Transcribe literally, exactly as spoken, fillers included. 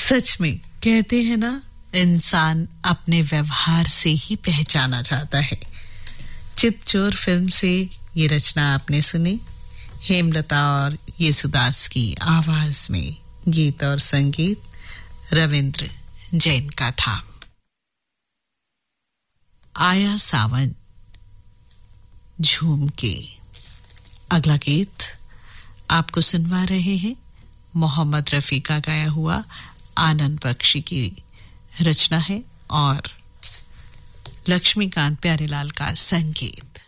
सच में कहते हैं ना, इंसान अपने व्यवहार से ही पहचाना जाता है। चितचोर फिल्म से ये रचना आपने सुनी, हेमलता और येसुदास की आवाज में। गीत और संगीत रविंद्र जैन का था। आया सावन झूम के। अगला गीत आपको सुनवा रहे हैं मोहम्मद रफी का गाया हुआ, आनंद बख्शी की रचना है और लक्ष्मीकांत प्यारेलाल का संगीत।